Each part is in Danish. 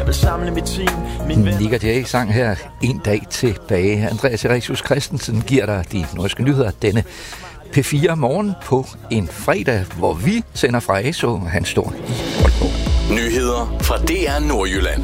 vil samle mit team. Nick og Jay sang her En dag tilbage. Andreas Ericius Christensen giver dig de norske nyheder denne P4 morgen på en fredag, hvor vi sender fra ASO. Han står i Aalborg. Nyheder fra DR Nordjylland.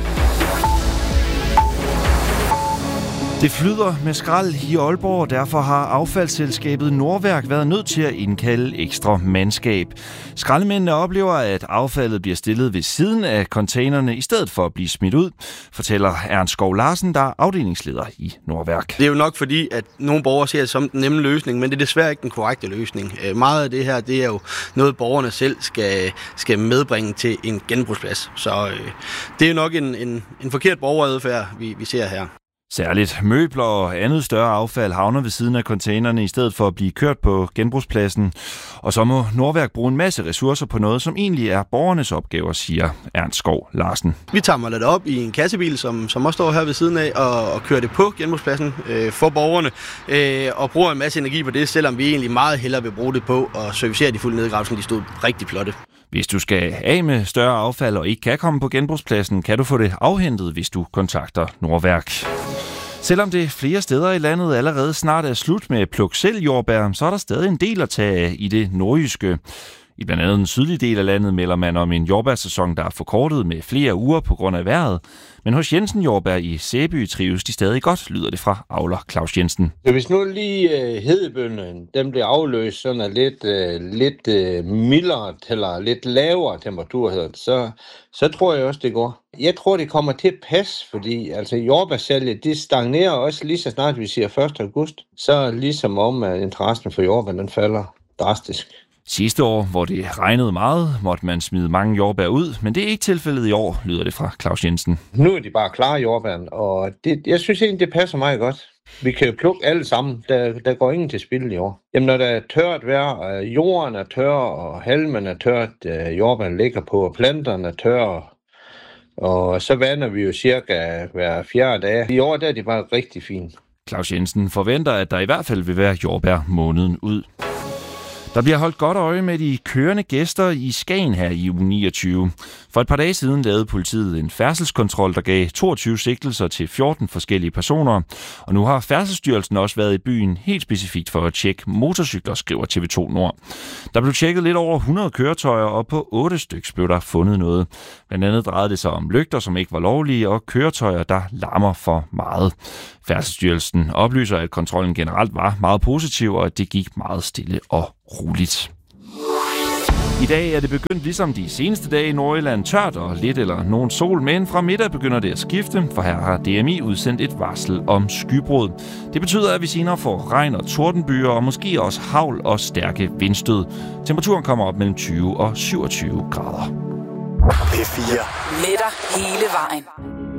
Det flyder med skrald i Aalborg, og derfor har affaldsselskabet Nordværk været nødt til at indkalde ekstra mandskab. Skraldemændene oplever, at affaldet bliver stillet ved siden af containerne i stedet for at blive smidt ud, fortæller Ernst Skov Larsen, der er afdelingsleder i Nordværk. Det er jo nok fordi, at nogle borgere ser det som den nemme løsning, men det er desværre ikke den korrekte løsning. Meget af det her, det er jo noget, borgerne selv skal medbringe til en genbrugsplads. Så det er jo nok en forkert borgeradfærd, vi ser her. Særligt møbler og andet større affald havner ved siden af containerne i stedet for at blive kørt på genbrugspladsen. Og så må Nordværk bruge en masse ressourcer på noget, som egentlig er borgernes opgaver, siger Ernst Skov Larsen. Vi tager det op i en kassebil, som også står her ved siden af, og kører det på genbrugspladsen for borgerne, og bruger en masse energi på det, selvom vi egentlig meget hellere vil bruge det på at servicere de fulde nedgravelser, de stod rigtig flotte. Hvis du skal af med større affald og ikke kan komme på genbrugspladsen, kan du få det afhentet, hvis du kontakter Nordværk. Selvom det flere steder i landet allerede snart er slut med pluk-selv-jordbær, så er der stadig en del at tage af i det nordjyske. I blandt andet den sydlige del af landet melder man om en jordbærsæson, der er forkortet med flere uger på grund af vejret. Men hos Jensen Jordbær i Sæby trives de stadig godt, lyder det fra avler Claus Jensen. Hvis nu lige hedebønnen, dem bliver afløst sådan af lidt mildere eller lidt lavere temperatur, så tror jeg også, det går. Jeg tror, det kommer til at passe, fordi altså jordbærsalget, det stagnerer også lige så snart vi siger 1. august. Så ligesom om, at interessen for jordbær, den falder drastisk. Sidste år, hvor det regnede meget, måtte man smide mange jordbær ud, men det er ikke tilfældet i år, lyder det fra Claus Jensen. Nu er de bare klare jordbæren, og jeg synes egentlig, det passer meget godt. Vi kan plukke alle sammen. Der går ingen til spilde i år. Jamen, når der er tørt vejr, jorden er tør, og halmen er tørt, jordbæren ligger på, og planterne er tørre, og så vander vi jo cirka hver 4. dag. I år der er de bare rigtig fine. Claus Jensen forventer, at der i hvert fald vil være jordbær måneden ud. Der bliver holdt godt øje med de kørende gæster i Skagen her i uge 29. For et par dage siden lavede politiet en færdselskontrol, der gav 22 sigtelser til 14 forskellige personer. Og nu har Færdselsstyrelsen også været i byen helt specifikt for at tjekke motorcykler, skriver TV2 Nord. Der blev tjekket lidt over 100 køretøjer, og på 8 stykker blev der fundet noget. Blandt andet drejede det sig om lygter, som ikke var lovlige, og køretøjer, der larmer for meget. Færdselsstyrelsen oplyser, at kontrollen generelt var meget positiv, og at det gik meget stille og roligt. I dag er det begyndt ligesom de seneste dage i Nordjylland tørt og lidt eller nogen sol, men fra middag begynder det at skifte, for her har DMI udsendt et varsel om skybrud. Det betyder, at vi senere får regn og tordenbyer og måske også hagl og stærke vindstød. Temperaturen kommer op mellem 20 og 27 grader. P4. Med dig hele vejen.